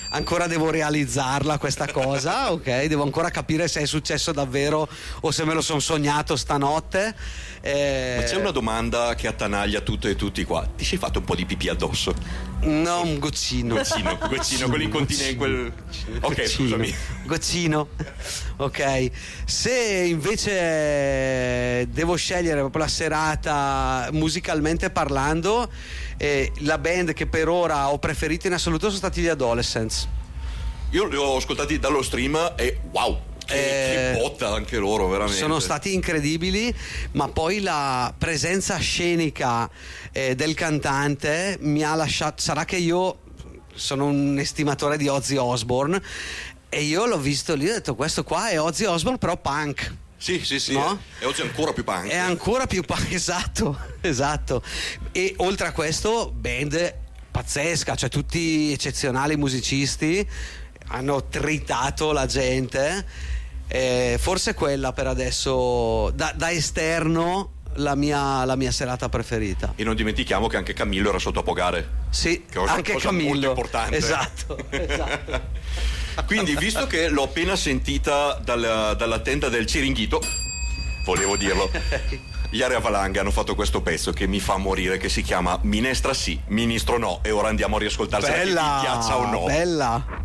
ancora devo realizzarla questa cosa, ok? Devo ancora capire se è successo davvero o se me lo sono sognato stanotte. Ma c'è una domanda che attanaglia tutto e tutti qua: ti sei fatto un po' di pipì addosso? No, un goccino, quell'incontinente, ok, scusami. Goccino. Ok, se invece devo scegliere proprio la serata musicalmente parlando, la band che per ora ho preferito in assoluto sono stati gli Adolescents. Io li ho ascoltati dallo stream e wow, che botta anche loro, veramente. Sono stati incredibili, ma poi la presenza scenica del cantante mi ha lasciato. Sarà che io sono un estimatore di Ozzy Osbourne e io l'ho visto lì e ho detto: questo qua è Ozzy Osbourne però punk. Sì, no? E oggi è ancora più punk. È ancora più punk, esatto. E oltre a questo, band pazzesca, cioè tutti eccezionali musicisti, hanno tritato la gente. Forse quella per adesso da esterno la mia serata preferita. E non dimentichiamo che anche Camillo era sotto a pogare. Sì, cosa, anche cosa Camillo, molto importante. esatto. Quindi, visto che l'ho appena sentita dalla tenda del Ciringhito, volevo dirlo, gli Area Valanga hanno fatto questo pezzo che mi fa morire, che si chiama Minestra sì, Ministro no, e ora andiamo a riascoltarsela. Bella, Chi piazza o no. bella.